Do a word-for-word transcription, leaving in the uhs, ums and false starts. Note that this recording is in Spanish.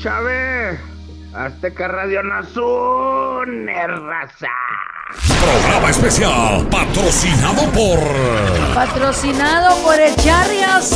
Chávez, Azteca Radio Nazune, raza. Programa especial patrocinado por... Patrocinado por el Charrias.